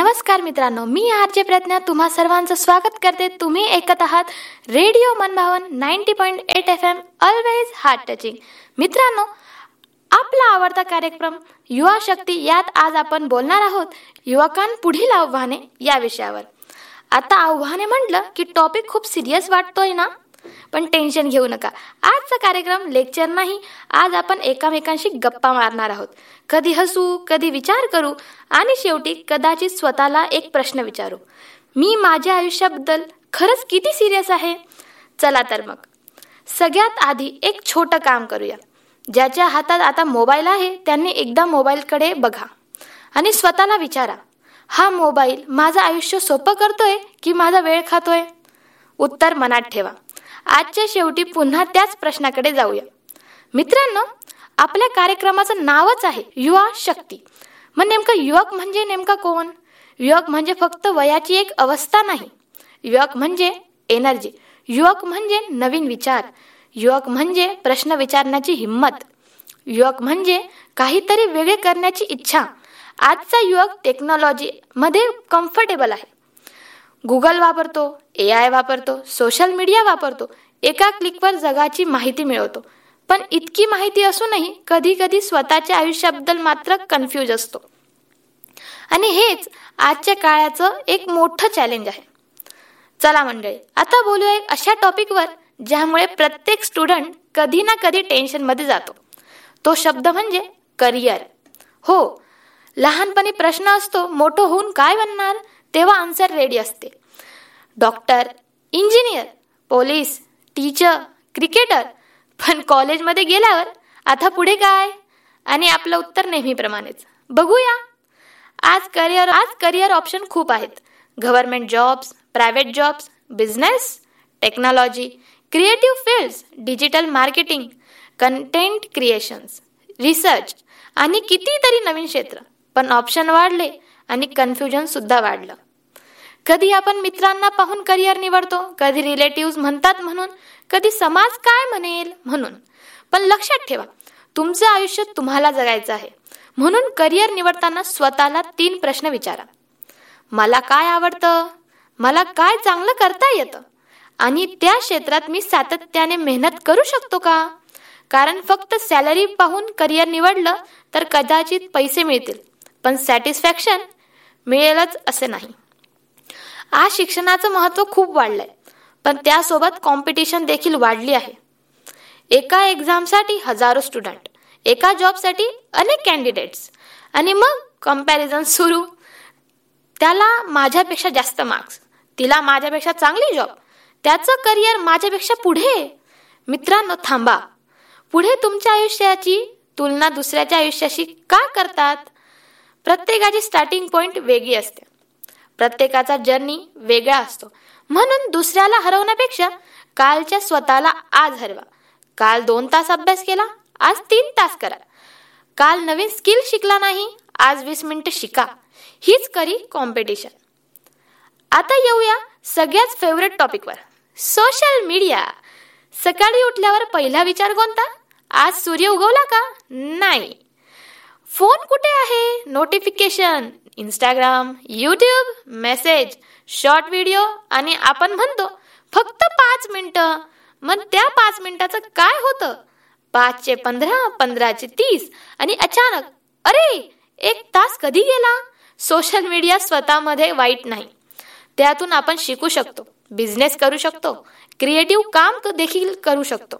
नमस्कार मित्रांनो, मी आरजे प्रज्ञा तुम्हा सर्वांचं स्वागत करते. तुम्ही ऐकत आहात रेडिओ मनभावन 90.8 FM, ऑलवेज हार्ट टचिंग. मित्रांनो, आपला आवडता कार्यक्रम युवा शक्ती यात आज आपण बोलणार आहोत युवकांपुढील आव्हाने या विषयावर. आता आव्हाने म्हटलं की टॉपिक खूप सिरियस वाटतोय ना, पण टेन्शन घेऊ नका. आजचा कार्यक्रम लेक्चर नाही. आज आपण एकामेकांशी गप्पा मारणार आहोत. कधी हसू, कधी विचार करू आणि शेवटी कदाचित स्वतःला एक प्रश्न विचारू, मी माझ्या आयुष्याबद्दल खरंच किती सिरियस आहे. चला तर मग सगळ्यात आधी एक छोटं काम करूया. ज्याच्या हातात आता मोबाईल आहे त्यांनी एकदा मोबाईलकडे बघा आणि स्वतःला विचारा, हा मोबाईल माझं आयुष्य सोपं करतोय की माझा वेळ खातोय? उत्तर मनात ठेवा. आजच्या शेवटी पुन्हा त्याच प्रश्नाकडे जाऊया. मित्रांनो, आपल्या कार्यक्रमाचं नावच आहे युवा शक्ती. मग नेमकं युवक म्हणजे नेमका कोण? युवक म्हणजे फक्त वयाची एक अवस्था नाही. युवक म्हणजे एनर्जी. युवक म्हणजे नवीन विचार. युवक म्हणजे प्रश्न विचारण्याची हिंमत. युवक म्हणजे काहीतरी वेगळे करण्याची इच्छा. आजचा युवक टेक्नॉलॉजी मध्ये कम्फर्टेबल आहे. गुगल वापरतो, AI वापरतो, सोशल मीडिया वापरतो. एका क्लिकवर जगाची माहिती मिळवतो. पण इतकी माहिती असूनही कधी कधी स्वतःच्या आयुष्याबद्दल मात्र कन्फ्यूज असतो. आणि हेच आजच्या काळाचं एक मोठं चॅलेंज आहे. चला मंडळी, आता बोलूया एक अशा टॉपिकवर ज्यामुळे प्रत्येक स्टुडंट कधी ना कधी टेन्शनमध्ये जातो. तो शब्द म्हणजे करिअर. हो, लहानपणी प्रश्न असतो, मोठं होऊन काय बनणार? तेव्हा आन्सर रेडी असते. Doctor, engineer, police, teacher, cricketer. पण कॉलेजमध्ये गेल्यावर आता पुढे काय? आणि आपलं उत्तर नेहमीप्रमाणेच, बघूया. आज करिअर ऑप्शन खूप आहेत. Government jobs, private jobs, business, technology, creative fields, digital marketing, content creations, research आणि कितीतरी नवीन क्षेत्र. पण ऑप्शन वाढले आणि कन्फ्युजन सुद्धा वाढलं. कधी आपण मित्रांना पाहून करिअर निवडतो, कधी रिलेटिव्ह म्हणतात म्हणून, कधी समाज काय म्हणेल म्हणून. पण लक्षात ठेवा, तुमचं आयुष्य तुम्हाला जगायचं आहे. म्हणून करिअर निवडताना स्वतःला 3 प्रश्न विचारा. मला काय आवडतं? मला काय चांगलं करता येतं? आणि त्या क्षेत्रात मी सातत्याने मेहनत करू शकतो का? कारण फक्त सॅलरी पाहून करिअर निवडलं तर कदाचित पैसे मिळतील, पण सॅटिस्फॅक्शन मिळेलच असे नाही. आज शिक्षणाचं महत्त्व खूप वाढलंय, पण त्यासोबत कॉम्पिटिशन देखील वाढली आहे. एका एक्झामसाठी हजारो स्टुडंट, एका जॉबसाठी अनेक कॅन्डिडेट्स, आणि मग कम्पॅरिझन सुरू. त्याला माझ्यापेक्षा जास्त मार्क्स, तिला माझ्यापेक्षा चांगली जॉब, त्याचं करिअर माझ्यापेक्षा पुढे. मित्रांनो, थांबा. पुढे तुमच्या आयुष्याची तुलना दुसऱ्याच्या आयुष्याशी का करतात? प्रत्येकाची स्टार्टिंग पॉइंट वेगळी असते. प्रत्येकाचा जर्नी वेगळा असतो. म्हणून दुसऱ्याला हरवण्यापेक्षा कालच्या स्वतःला आज हरवा. काल 2 तास अभ्यास केला, आज 3 तास करा. काल नवीन स्किल शिकला नाही, आज 20 मिनिटं शिका. हीच खरी कॉम्पिटिशन. आता येऊया सगळ्यात फेवरेट टॉपिकवर, सोशल मीडिया. सकाळी उठल्यावर पहिला विचार कोणता? आज सूर्य उगवला का? नाही. फोन कुठे आहे? Notification, Instagram, YouTube, message, short video, आणि आपण म्हणतो फक्त 5 मिनिटं. मग त्या 5 मिनिटाचं काय होतं? 5 चे 15, 15 चे 30, आणि अचानक अरे 1 तास कधी गेला? सोशल मीडिया स्वतःमध्ये वाईट नाही. त्यातून आपण शिकू शकतो, बिझनेस करू शकतो, क्रिएटिव्ह काम देखील करू शकतो,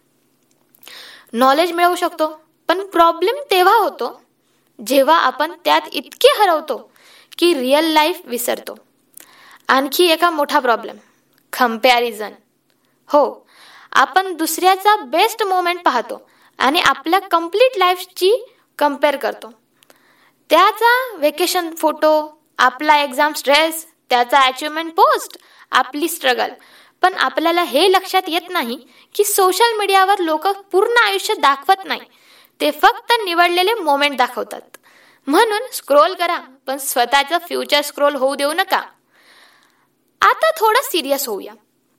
नॉलेज मिळवू शकतो. पण प्रॉब्लेम तेव्हा होतो जेव्हा आपण त्यात इतके हरवतो की रिअल लाईफ विसरतो. आणखी एका मोठा प्रॉब्लेम, कम्पॅरिझन. हो, आपण दुसऱ्याचा बेस्ट मोमेंट पाहतो आणि आपल्या कम्प्लीट लाईफची कम्पेअर करतो. त्याचा वेकेशन फोटो, आपला एक्झाम स्ट्रेस, त्याचा अचिव्हमेंट पोस्ट, आपली स्ट्रगल. पण आपल्याला हे लक्षात येत नाही की सोशल मीडियावर लोक पूर्ण आयुष्य दाखवत नाही, ते फक्त निवडलेले मोमेंट दाखवतात. म्हणून स्क्रोल करा, पण स्वतःचं फ्युचर स्क्रोल होऊ देऊ नका. आता थोडं सिरियस होऊया.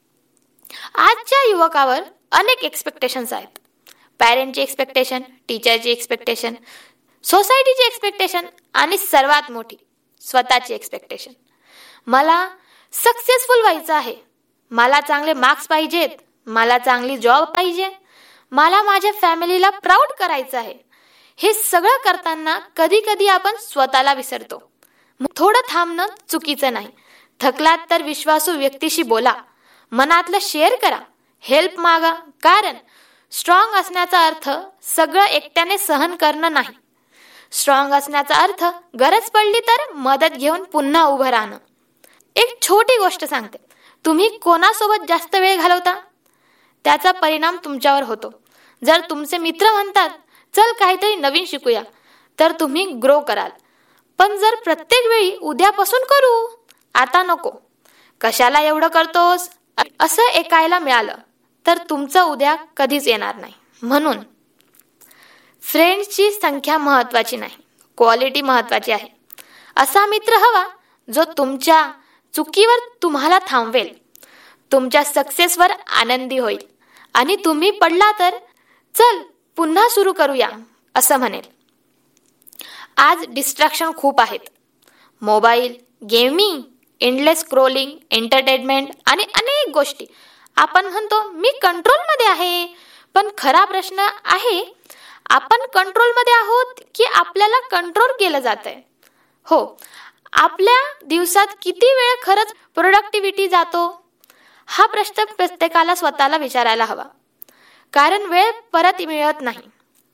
आजच्या युवकावर अनेक एक्सपेक्टेशन्स आहेत. पॅरेंटची एक्सपेक्टेशन, टीचरची एक्सपेक्टेशन, सोसायटीची एक्सपेक्टेशन, आणि सर्वात मोठी स्वतःची एक्सपेक्टेशन. मला सक्सेसफुल व्हायचं आहे, मला चांगले मार्क्स पाहिजेत, मला चांगली जॉब पाहिजे, मला माझ्या फॅमिलीला प्राऊड करायचं आहे. हे सगळं करताना कधी कधी आपण स्वतःला विसरतो. थोडं थांबणं चुकीचं नाही. थकलात तर विश्वासू व्यक्तीशी बोला, मनातलं शेअर करा, हेल्प मागा. कारण स्ट्रॉंग असण्याचा अर्थ सगळं एकट्याने सहन करणं नाही. स्ट्रॉंग असण्याचा अर्थ गरज पडली तर मदत घेऊन पुन्हा उभं राहणं. एक छोटी गोष्ट सांगते, तुम्ही कोणासोबत जास्त वेळ घालवता त्याचा परिणाम तुमच्यावर होतो. जर तुमचे मित्र म्हणतात चल काहीतरी नवीन शिकूया, तर तुम्ही ग्रो कराल. पण जर प्रत्येक वेळी उद्यापासून करू, आता नको, कशाला एवढं करतोस असं ऐकायला मिळालं तर तुमचं उद्या कधीच येणार नाही. म्हणून फ्रेंड्सची संख्या महत्वाची नाही, क्वालिटी महत्वाची आहे. असा मित्र हवा जो तुमच्या चुकीवर तुम्हाला थांबवेल, तुमच्या सक्सेसवर आनंदी होईल आणि तुम्ही पडला तर चल पुन्हा सुरू करूया असं म्हणेल. आज डिस्ट्रॅक्शन खूप आहेत. Mobile, gaming, endless scrolling, entertainment आणि अनेक गोष्टी. आपण म्हणतो मी कंट्रोलमध्ये आहे, पण खरा प्रश्न आहे आपण कंट्रोलमध्ये आहोत की आपल्याला कंट्रोल केलं जात आहे. हो, आपल्या दिवसात किती वेळ खरंच प्रोडक्टिव्हिटी जातो हा प्रश्न प्रत्येकाला स्वतःला विचारायला हवा. कारण वेळ परत मिळत नाही.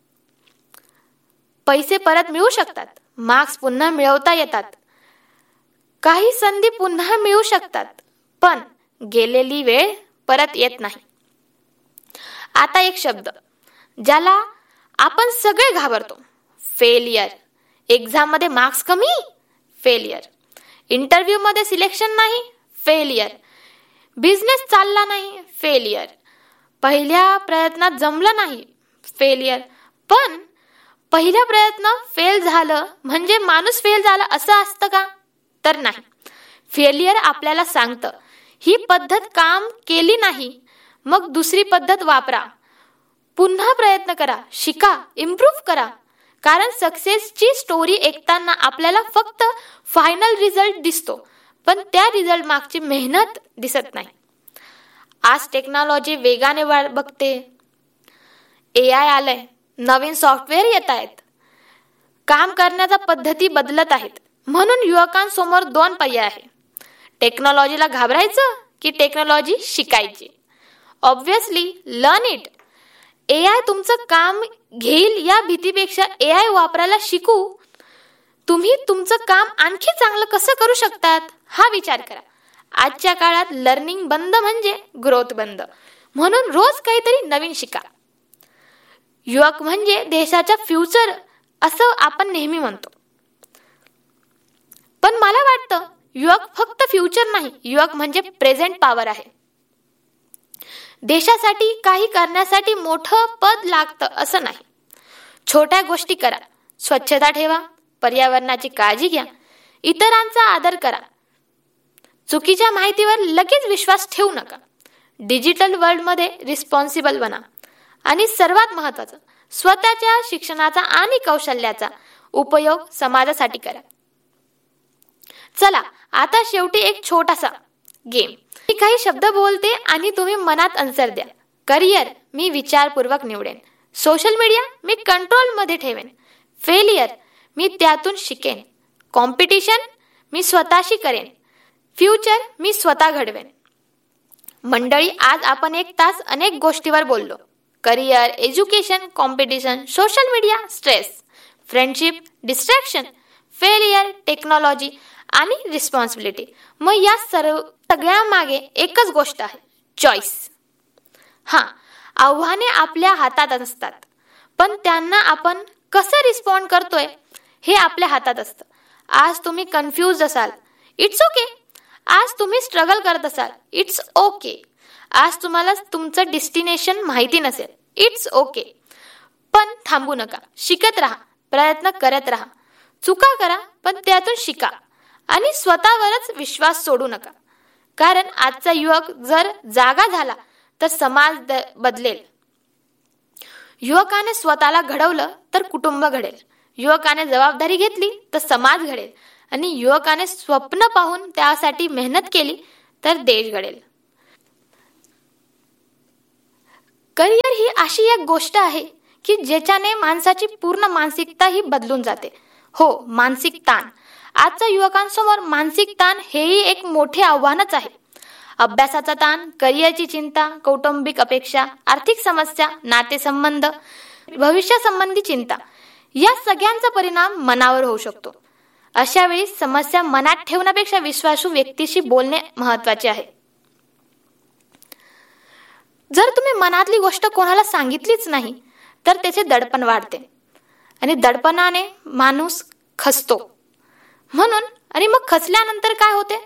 पैसे परत मिळू शकतात, मार्क्स पुन्हा मिळवता येतात, काही संधी पुन्हा मिळू शकतात, पण गेलेली वेळ परत येत नाही. आता एक शब्द ज्याला आपण सगळे घाबरतो, फेलियर. एक्झाम मध्ये मार्क्स कमी, फेलियर. इंटरव्ह्यू मध्ये सिलेक्शन नाही, फेलियर. बिझनेस चालला नाही, फेलियर. पहिल्या प्रयत्नात जमलं नाही, फेलियर. पण पहिल्या प्रयत्न फेल झालं म्हणजे माणूस फेल झाला असं असतं का? तर नाही. फेलियर आपल्याला सांगतं ही पद्धत काम केली नाही, मग दुसरी पद्धत वापरा, पुन्हा प्रयत्न करा, शिका, इम्प्रूव्ह करा. कारण सक्सेसची स्टोरी ऐकताना आपल्याला फक्त फायनल रिझल्ट दिसतो, पण त्या रिझल्ट मागची मेहनत दिसत नाही. आज टेक्नॉलॉजी वेगाने बघते, AI आलंय, नवीन सॉफ्टवेअर येत आहेत, काम करण्याच्या पद्धती बदलत आहेत. म्हणून युवकांसमोर 2 पर्याय आहे. टेक्नॉलॉजीला घाबरायचं की टेक्नॉलॉजी शिकायची. Obviously learn it. AI तुमचं काम घेईल या भीतीपेक्षा AI वापरायला शिकू तुम्ही तुमचं काम आणखी चांगलं कसं करू शकतात हा विचार करा. आजच्या काळात लर्निंग बंद म्हणजे ग्रोथ बंद. म्हणून रोज काहीतरी नवीन शिका. युवक म्हणजे देशाचा फ्युचर असं आपण नेहमी म्हणतो, पण मला वाटतं युवक फक्त फ्युचर नाही, युवक म्हणजे प्रेझेंट पॉवर आहे. देशासाठी काही करण्यासाठी मोठं पद लागतं असं नाही. छोट्या गोष्टी करा, स्वच्छता ठेवा, पर्यावरणाची काळजी घ्या, इतरांचा आदर करा. चुकीच्या माहितीवर लगेच विश्वास ठेवू नका. डिजिटल वर्ल्डमध्ये रिस्पॉन्सिबल बना. आणि सर्वात महत्त्वाचं, स्वतःच्या शिक्षणाचा आणि कौशल्याचा उपयोग समाजासाठी करा. चला आता शेवटी एक छोटासा गेम. मी काही शब्द बोलते आणि तुम्ही मनात आन्सर द्या. करिअर मी विचारपूर्वक निवडेन, सोशल मीडिया मी कंट्रोलमध्ये ठेवेन, फेलियर मी त्यातून शिकेन, कॉम्पिटिशन मी स्वतःशी करेन, फ्युचर मी स्वतः घडवेन. मंडळी, आज आपण 1 तास अनेक गोष्टीवर बोललो. Career, education, competition, social media, stress, friendship, distraction, failure, technology आणि रिस्पॉन्सिबिलिटी. मग या सगळ्या मागे एकच गोष्ट आहे, चॉईस. आव्हाने आपल्या हातात असतात, पण त्यांना आपण कसं रिस्पॉन्ड करतोय हे आपल्या हातात असतं. आज तुम्ही कन्फ्यूज असाल, इट्स ओके. आज तुम्ही स्ट्रगल करत असाल, इट्स ओके. आज तुम्हाला तुमचं डेस्टिनेशन माहिती नसेल, इट्स ओके. पण थांबू नका, शिकत राहा, प्रयत्न करत राहा, चुका करा पण त्यातून शिका आणि स्वतःवरच विश्वास सोडू नका. कारण आजचा युवक जर जागा झाला तर समाज बदलेल. युवकाने स्वतःला घडवलं तर कुटुंब घडेल, युवकाने जबाबदारी घेतली तर समाज घडेल आणि युवकाने स्वप्न पाहून त्यासाठी मेहनत केली तर देश घडेल. करिअर ही अशी एक गोष्ट आहे की ज्याच्याने माणसाची पूर्ण मानसिकता ही बदलून जाते. हो, मानसिक ताण. आजच्या युवकांसमोर मानसिक ताण हेही एक मोठे आव्हानच आहे. अभ्यासाचा ताण, करिअरची चिंता, कौटुंबिक अपेक्षा, आर्थिक समस्या, नातेसंबंध, भविष्यासंबंधी चिंता या सगळ्यांचा परिणाम मनावर होऊ शकतो. अशा वेळी समस्या मनात ठेवण्यापेक्षा विश्वासू व्यक्तीशी बोलणे महत्त्वाचे आहे. जर तुम्ही मनातली गोष्ट कोणाला सांगितलीच नाही तर त्याचे दडपण वाढते आणि दडपणाने माणूस खचतो. म्हणून आणि मग खचल्यानंतर काय होते?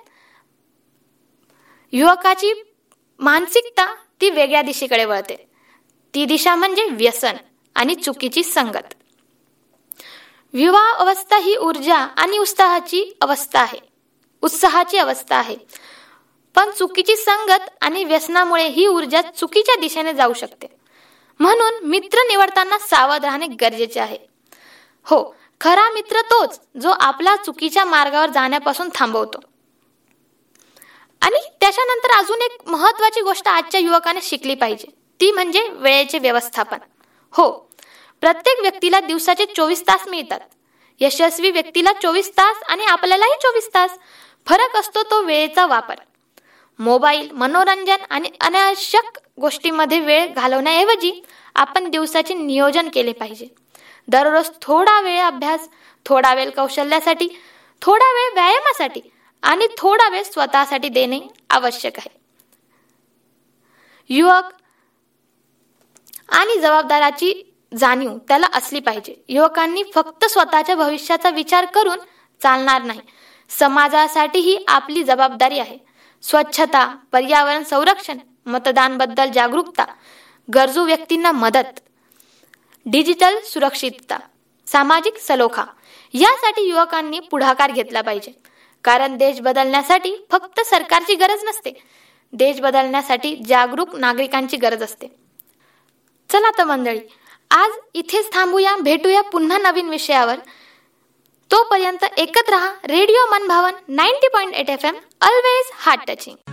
युवकाची मानसिकता ती वेगळ्या दिशेकडे वळते. ती दिशा म्हणजे व्यसन आणि चुकीची संगत. विवाह अवस्था ही ऊर्जा आणि उत्साहाची अवस्था आहे. पण चुकीची संगत आणि व्यसनामुळे ही ऊर्जा चुकीच्या दिशेने जाऊ शकते. म्हणून मित्र निवडताना सावध राहणे गरजेचे आहे. हो, खरा मित्र तोच जो आपला चुकीच्या मार्गावर जाण्यापासून थांबवतो. आणि त्याच्यानंतर अजून एक महत्त्वाची गोष्ट आजच्या युवकाने शिकली पाहिजे, ती म्हणजे वेळेचे व्यवस्थापन. हो, प्रत्येक व्यक्तीला दिवसाचे 24 तास मिळतात. यशस्वी व्यक्तीला 24 तास आणि आपल्यालाही 24 तास. फरक असतो तो वेळेचा वापर. मोबाईल, मनोरंजन आणि अनावश्यक गोष्टींमध्ये वेळ घालवण्याऐवजी आपण दिवसाचे नियोजन केले पाहिजे. दररोज थोडा वेळ अभ्यास, थोडा वेळ कौशल्यासाठी, थोडा वेळ व्यायामासाठी आणि थोडा वेळ स्वतःसाठी देणे आवश्यक आहे. युवक आणि जबाबदाराची जाणीव त्याला असली पाहिजे. युवकांनी फक्त स्वतःच्या भविष्याचा विचार करून चालणार नाही. समाजासाठीही आपली जबाबदारी आहे. स्वच्छता, पर्यावरण संरक्षण, मतदानबद्दल जागरूकता, गरजू व्यक्तींना मदत, डिजिटल सुरक्षितता, सामाजिक सलोखा यासाठी युवकांनी पुढाकार घेतला पाहिजे. कारण देश बदलण्यासाठी फक्त सरकारची गरज नसते, देश बदलण्यासाठी जागरूक नागरिकांची गरज असते. चला तर मंडळी, आज इथेच थांबूया. भेटूया पुन्हा नवीन विषयावर. तोपर्यंत ऐकत रहा रेडिओ मनभावन 90.8 FM, ऑलवेज हार्ट टचिंग.